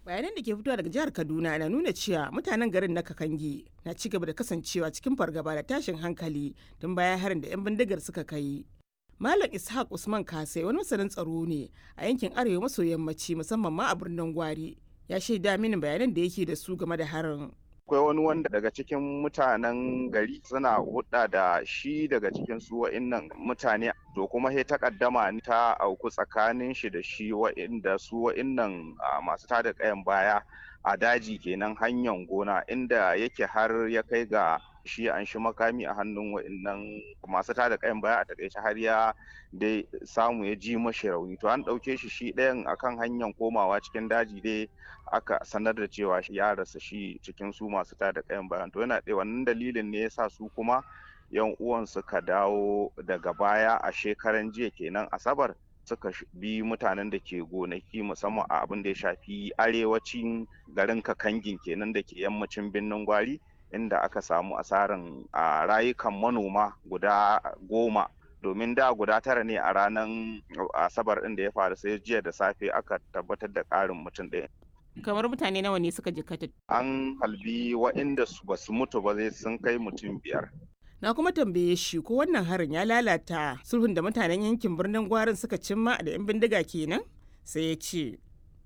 Bayanan da ke fitowa daga jihar Kaduna na nuna cewa mutanen garin na Kakangi na ci gaba da kasancewa cikin fargaba da tashin hankali tun bayan harin da 'yan bindigar suka kai. Malam Ishaq Usman Kasai wani masanin tsaro ne a yankin arewa maso yammaci musamman ma a birnin Gwari. Ya shaida mini bayanan da yake da su game da harin. Akwai wani wanda daga cikin mutanen gari suna hudda da shi daga cikin su wa'innan mutane, to kuma sai takaddama ta auku tsakanin shi da shi wa'inda su wa'innan masu tada kayan baya a daji kenan hanyar gona, inda yake har ya kai ga shi an shi makami a hannun wa'innan masu tada kayan baya, a takaice har ya dai samu ya ji mashi rauni. To an ɗauke shi ɗayan akan hanyar komawa cikin daji dai aka sanar da cewa ya rasa shi cikin su masu tada kayan bayan. To yana ɗaya wannan dalilin ne yasa su kuma yan uwan suka dawo daga baya a shekaran jiya kenan Asabar, suka bi mutanen da ke gonaki musamman a abin da ya shafi arewacin garin Kakangin kenan da ke yammacin birnin Gwari, inda aka samu asaran rayukan manoma guda 10, domin da guda 9 ne a ranar Asabar ɗin da ya faru, sai jiya da safe aka tabbatar da ƙarin mutum ɗaya. Kamar mutane nawa ne suka jikkata? An halbi waɗanda ba su mutu ba zai sun kai mutum 5. Na kuma tambaye shi ko wannan harin ya lalata sulhun da mutanen yankin birnin Gwarin suka cimma da 'yan bindiga kenan? Sai ya ce.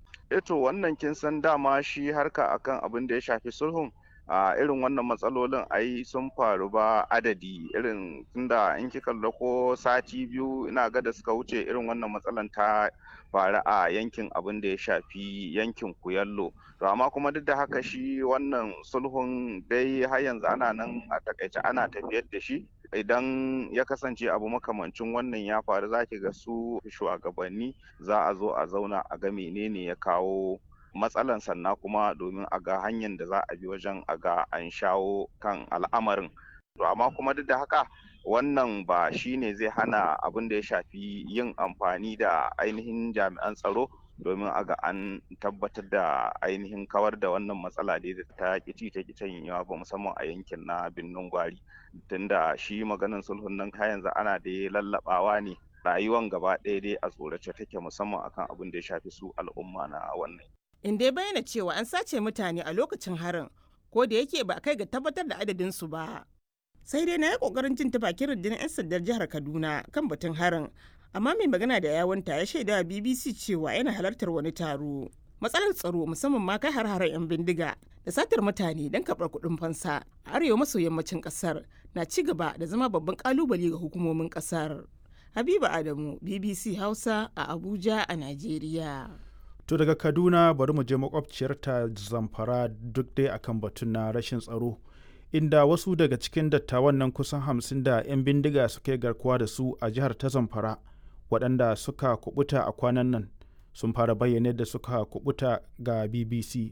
Eto wannan kin san dama shi harka akan abin da ya shafi sulhun, a irin wannan matsalolin ai sun faru ba adadi, irin tunda in kika ko sati 2 ina ga da suka wuce irin wannan matsalan ta faru a yankin abin da ya shafi yankin Kuyallo. To amma kuma duk da haka shi wannan sulhun dai har yanzu ana nan a takaice ana tafiyar da shi. Idan ya kasance abu makamancin wannan ya faru, zaki ga su shugabanni za a zo a zauna a ga menene ya kawo matsalan, sannan kuma domin a ga hanyar da za a bi wajen a ga an shawo kan al'amarin. To amma kuma duk da haka wannan ba shi ne zai hana abin da ya shafi yin amfani da ainihin jami'an tsaro domin a ga an tabbatar da ainihin kawar da wannan matsala da ta kici ta kicin yawa ba, musamman a yankin na birnin Gwari, tunda shi maganin sulhun nan har yanzu ana da lallabawa ne, rayuwan gaba ɗaya dai a tsorace take, musamman akan abin da ya shafi su al'umma na wannan. In dai bayyana cewa an sace mutane a lokacin harin, ko da yake ba a kai ga tabbatar da adadin su ba. Sai dai na yi kokarin jin ta bakin rundunar 'yan sandar jihar Kaduna kan batun harin, amma mai magana da yawunta ya shaida wa BBC cewa yana halartar wani taro. Matsalar tsaro musamman ma kai har-haren 'yan bindiga da satar mutane don karɓar kuɗin fansa a arewa maso yammacin ƙasar na ci gaba da zama babban ƙalubale ga hukumomin ƙasar. Habiba Adamu, BBC Hausa a Abuja a Najeriya. To daga Kaduna bari mu je makwabciyarta Zamfara duk dai akan batun na rashin tsaro, inda wasu daga cikin dattawan nan kusan 50 da 'yan bindiga suka yi garkuwa da su a jihar ta Zamfara, waɗanda suka kubuta a kwanan nan sun fara bayyana da suka kubuta ga BBC.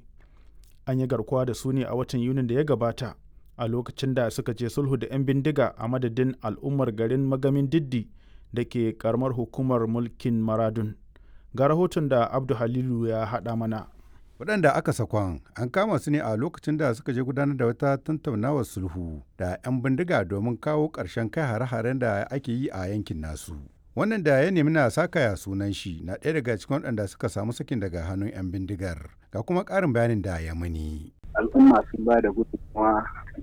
An yi garkuwa da su ne a watan Yunin da ya gabata, a lokacin da suka je sulhu da 'yan bindiga a madadin al'ummar garin Magamin Diddi da ke karamar hukumar mulkin Maradun. Ga rahoton da Abdu Halilu ya haɗa mana. Waɗanda aka sakon an kama su ne a lokacin da suka je gudanar da wata tattaunawar sulhu da 'yan bindiga domin kawo ƙarshen kai hare-haren da ake yi a yankin nasu. Wannan da ya nemi na sakaya sunan shi na ɗaya daga cikin waɗanda suka samu sakin daga hannun 'yan bindigar. Ga kuma ƙarin bayanin da ya mani. Al'umma sun ba da gudunmawa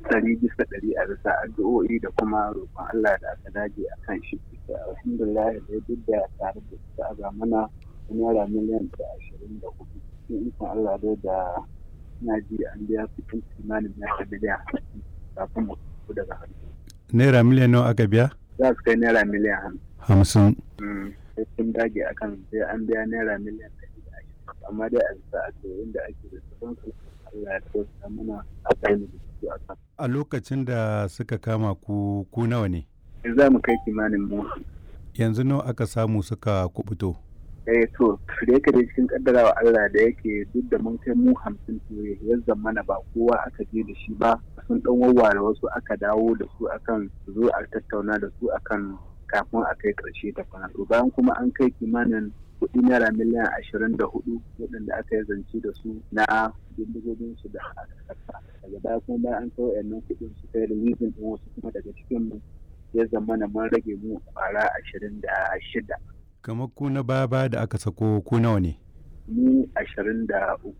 100% a bisa addu'o'i da kuma roƙon Allah da aka dage a kan shi. Alhamdulillah da duk da tare da suka aga mana naira miliyan 24. Cikin ikon Allah dai da na ji an biya kuɗin kimanin naira miliyan 50 kafin mu fito daga hannu. Naira miliyan nawa aka biya? Za su kai naira miliyan 50. Sai sun dage akan sai an biya naira miliyan 120. Amma dai a bisa addu'o'in da ake da su Allah ya tausa mana a kai da su a kan. A lokacin da suka kama ku nawa ne? Za mu kai kimanin mu. Yanzu nawa aka samu suka kubuto? To da yake da cikin kaddarawa Allah da yake duk da mun kai mu 50 ya zamana ba kowa aka je da shi ba, sun dan wawware wasu aka dawo da su akan zo a tattauna da su akan kafin a kai karshe ta kwana. To bayan kuma an kai kimanin kuɗi naira miliyan 24 waɗanda aka yi zance da su na bindigogin su da aka saka. Daga baya kuma bayan an kai wayannan kuɗin su kai releasing din wasu kuma daga cikin mu ya zamana mun rage mu kwara 26. Kamar ku na baya da aka sako ku nawa ne? Mu 23.